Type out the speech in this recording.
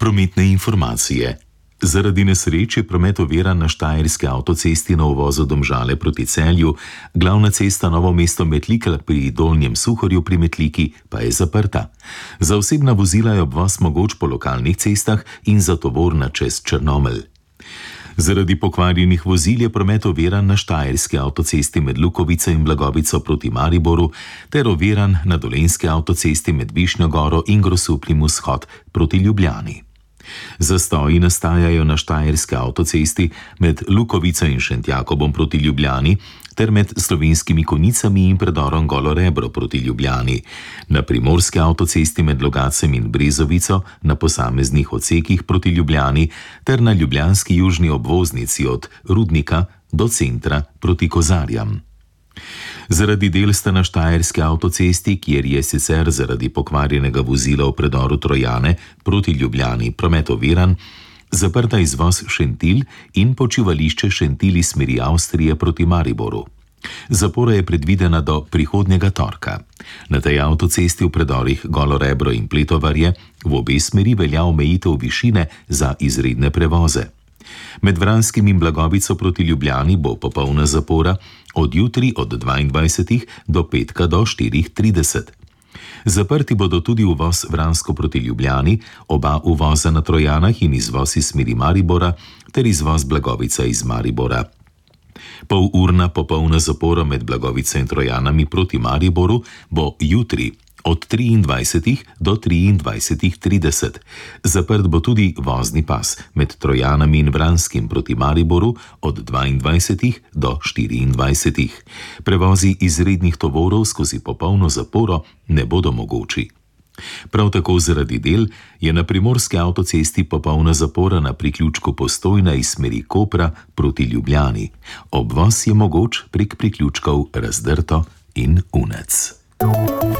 Prometne informacije. Zaradi nesreče promet oviran na štajerski avtocesti na uvozu Domžale proti Celju, glavna cesta Novo mesto-Metlika pri Dolnjem Suhorju pri Metliki pa je zaprta. Za osebna vozila je obvoz mogoč po lokalnih cestah in za tovorna čez Črnomelj. Zaradi pokvarjenih vozil je promet oviran na štajerski avtocesti med Lukovico in Blagovico proti Mariboru ter oviran na dolenjski avtocesti med Višnjo Goro in Grosupljem vzhod proti Ljubljani. Zastoji nastajajo na štajerski avtocesti med Lukovico in Šentjakobom proti Ljubljani ter med Slovenskimi Konjicami in predorom Golo Rebro proti Ljubljani, na primorski avtocesti med Logacem in Brezovico na posameznih odsekih proti Ljubljani ter na ljubljanski južni obvoznici od Rudnika do centra proti Kozarjam. Zaradi del sta na štajerski avtocesti, kjer je sicer zaradi pokvarjenega vozila v predoru Trojane proti Ljubljani promet oviran, zaprta izvoz Šentilj in počivališče Šentilj iz smeri Avstrije proti Mariboru. Zapora je predvidena do prihodnjega torka. Na tej avtocesti v predorih Golo Rebro in Pletovarje v obe smeri velja omejitev višine za izredne prevoze. Med Vranskim in Blagovico proti Ljubljani bo popolna zapora od jutri od 22. do petka do 4:30. Zaprti bodo tudi uvoz Vransko proti Ljubljani, oba uvoza na Trojanah in izvoz iz smeri Maribora ter izvoz Blagovica iz Maribora. Polurna popolna zapora med Blagovico in Trojanami proti Mariboru bo jutri od 23. do 23:30. Zaprt bo tudi vozni pas med Trojanami in Vranskim proti Mariboru od 22. do 24. Prevozi izrednih tovorov skozi popolno zaporo ne bodo mogoči. Prav tako zaradi del je na primorski avtocesti popolna zapora na priključku Postojna iz smeri Kopra proti Ljubljani. Obvoz je mogoč prek priključkov Razdrto in Unec.